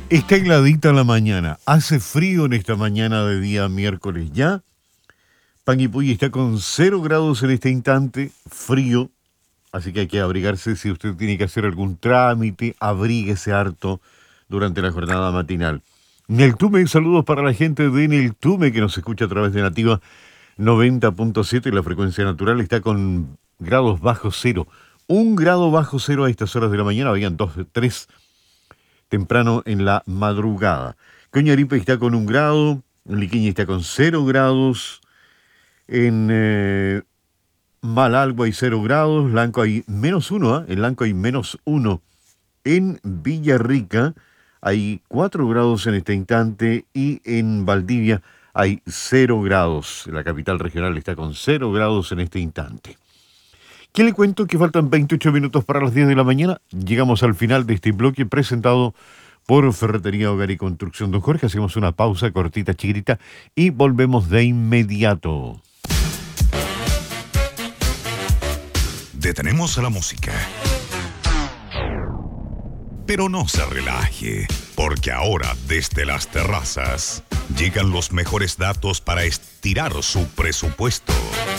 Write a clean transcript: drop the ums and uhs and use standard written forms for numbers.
Está heladita la mañana, hace frío en esta mañana de día miércoles ya. Panguipulli está con 0 grados en este instante, frío, así que hay que abrigarse si usted tiene que hacer algún trámite, abríguese harto durante la jornada matinal. Neltume, saludos para la gente de Neltume que nos escucha a través de Nativa 90.7 y la frecuencia natural está con grados bajo cero. 1 grado bajo cero a estas horas de la mañana, habían 2, 3 temprano en la madrugada. Coñaripe está con 1 grado, Liquiña está con 0 grados, en Malalbo hay 0 grados, Lanco hay -1, en Lanco hay -1, en Villarrica hay 4 grados en este instante y en Valdivia hay 0 grados. La capital regional está con 0 grados en este instante. ¿Qué le cuento? Que faltan 28 minutos para las 10 de la mañana. Llegamos al final de este bloque presentado por Ferretería Hogar y Construcción Don Jorge. Hacemos una pausa cortita, chiquitita y volvemos de inmediato. Detenemos a la música. Pero no se relaje, porque ahora desde las terrazas llegan los mejores datos para estirar su presupuesto.